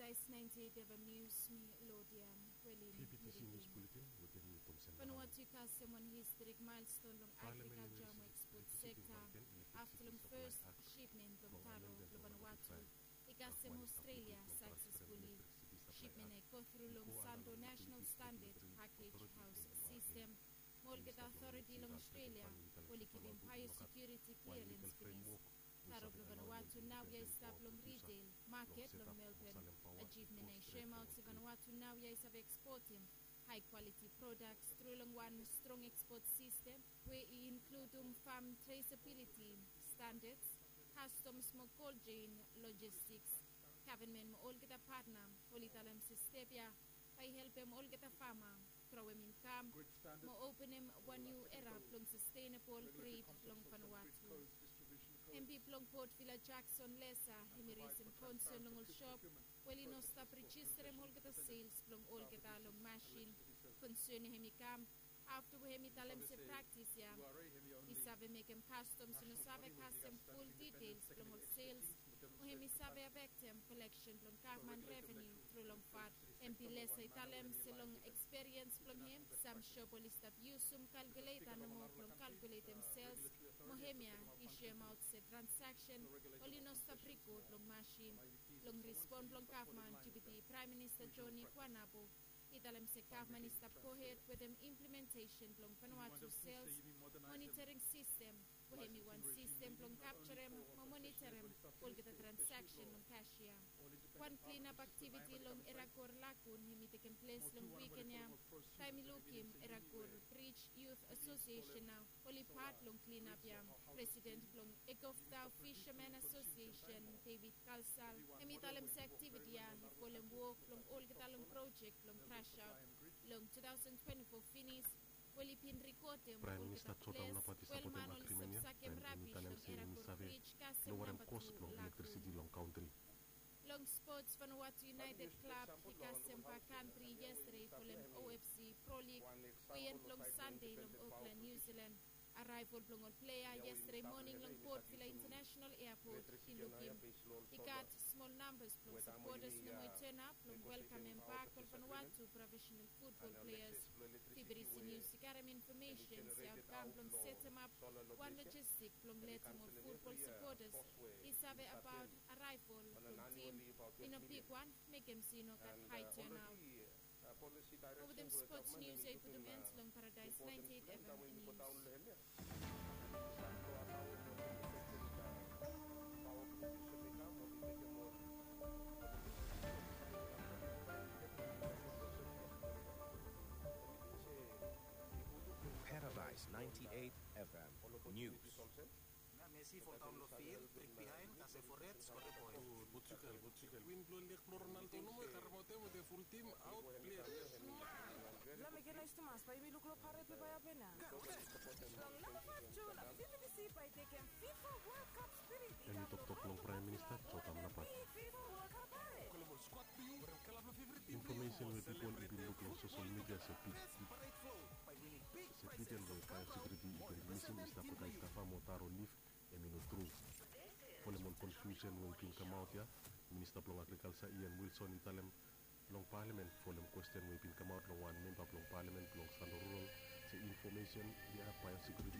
Paradise 98 of News me Lodian Welin PPTC News Bulletin within Tom Vanuatu custom on historic milestone long agriculture mo export sector after long first shipment of taro lo Vanuatu ikasem Australia successfully shipment ay go through long Sando National Standard Package House System Molget Authority long Australia wali kibim biosecurity clearance kinis Taro lo Vanuatu now ya stop long retail market long Melbourne achievement ay share out si Vanuatu now ya is exporting high quality products through long one strong export system where it include farm traceability standards, customs mo cold chain logistics, government mo all kita partner, politalam sistemia, by help them all kita farmer, grow them income, mo open them one new era long sustainable trade long Vanuatu. MP Plong Port Villa Jackson Lesa, Himirism concern long shop, well in no stop register them all kita sales long all kita long machine, concern hemicam, after we hemitalem se practice ya, isabe make them customs, no sabe custom full details long all sales, o hemisabe affect them collection long government revenue through long fat, MP Lesa italem se long experience long him, some shop all stop use some calculator no more long calculate themselves, mohemia issue out se transaction, all no stop record long machine, long respond long government GPT Prime Minister Johnny Kwanabo. Italem se government is stop go ahead with them implementation long Vanuatu sales monitoring system. Wahemi one system long capture them, monitor them, all get a transaction long cashier. One cleanup activity long Eragor Lakun, hemi taken place long weekend ya. Time looking Eragor Bridge Youth Association now, only part long cleanup ya. President long Ekofdao Fishermen Association, David Kalsal, hemi talem se activity ya, follow work long all get long project long crash out, long 2024 finish. Prime Minister Tsota unapati sapotem agreement ya dan Italem se inisabe lowering cost long electricity long country. Long Sports Vanuatu United Club ikasem pa country yesterday for them OFC Pro League weekend long Sunday long Auckland New Zealand arrival long on player yesterday morning long Port Vila International Airport in Lukim. He got small numbers from supporters no more turn up long welcome him back for Vanuatu professional football players. Fibris News Sikaram information si outcome long set him up one logistic long let more football supporters. He sabe about arrival long team in a big one make him see no got high turnout. Over them sports news ay for them ends long Paradise 98 FM News. Paradise 98 FM News. Messi for down the field, break behind, kasi for red, score the point. Butsikal. Win blow lek Ronaldo no mo karmote mo the full team out player. La me que no es más, pa mi lucro para te vaya pena. Long lama pa June, BBC by taking FIFA World Cup spirit. Emi top long Prime Minister Tsota unapat. FIFA World Cup pare. Information with people in local social media se piden lo kaya security information ista pagka istafa motaro leaf emino true. Polemon confusion when king come out ya. Minister Plong Agriculture Ian Wilson italem long parliament folem question when pin come out long one member Plong parliament Plong Sando Rural se information dia kaya security